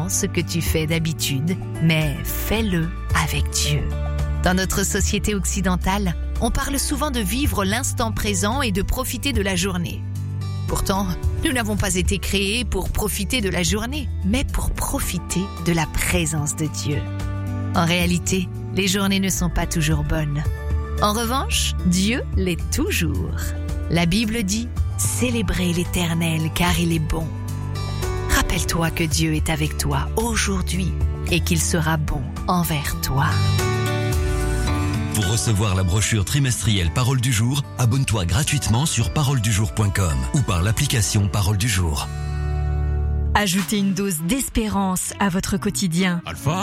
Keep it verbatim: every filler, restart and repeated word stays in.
ce que tu fais d'habitude, mais fais-le avec Dieu. Dans notre société occidentale, on parle souvent de vivre l'instant présent et de profiter de la journée. Pourtant, nous n'avons pas été créés pour profiter de la journée, mais pour profiter de la présence de Dieu. En réalité, les journées ne sont pas toujours bonnes. En revanche, Dieu l'est toujours. La Bible dit « Célébrez l'Éternel car il est bon ». Rappelle-toi que Dieu est avec toi aujourd'hui et qu'il sera bon envers toi. Pour recevoir la brochure trimestrielle Parole du jour, abonne-toi gratuitement sur parole du jour point com ou par l'application Parole du jour. Ajoutez une dose d'espérance à votre quotidien. Alpha